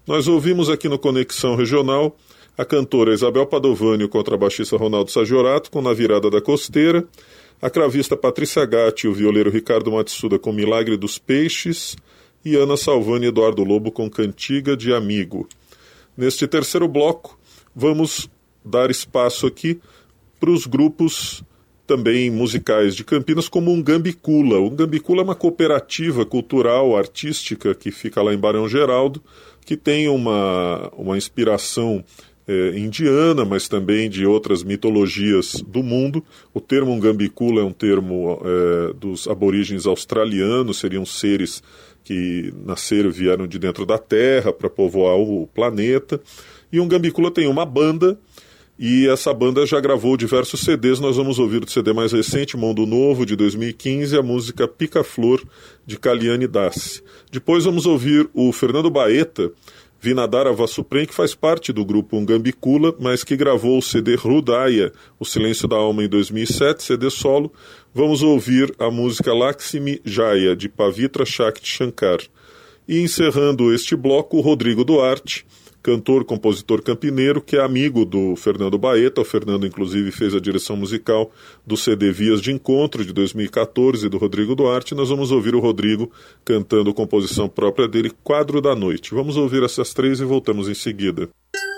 Nós ouvimos aqui no Conexão Regional a cantora Isabel Padovani e o contrabaixista Ronaldo Sagiorato com Na Virada da Costeira, a cravista Patrícia Gatti e o violeiro Ricardo Matsuda com Milagre dos Peixes e Ana Salvani e Eduardo Lobo com Cantiga de Amigo. Neste terceiro bloco, vamos dar espaço aqui para os grupos também musicais de Campinas, como o Ngambicula. O Ngambicula é uma cooperativa cultural, artística, que fica lá em Barão Geraldo, que tem uma inspiração indiana, mas também de outras mitologias do mundo. O termo Ngambicula é um termo dos aborígenes australianos, seriam seres que nasceram e vieram de dentro da Terra para povoar o planeta. E o Ngambicula tem uma banda, e essa banda já gravou diversos CDs. Nós vamos ouvir o CD mais recente, Mundo Novo, de 2015, a música Pica-Flor, de Caliane Dassi. Depois vamos ouvir o Fernando Baeta, Vinadara Vassuprem, que faz parte do grupo Ngambicula, mas que gravou o CD Rudaya, O Silêncio da Alma, em 2007, CD solo. Vamos ouvir a música Lakshmi Jaya, de Pavitra Shakti Shankar. E encerrando este bloco, o Rodrigo Duarte, cantor, compositor campineiro, que é amigo do Fernando Baeta. O Fernando, inclusive, fez a direção musical do CD Vias de Encontro, de 2014, do Rodrigo Duarte. Nós vamos ouvir o Rodrigo cantando composição própria dele, Quadro da Noite. Vamos ouvir essas três e voltamos em seguida.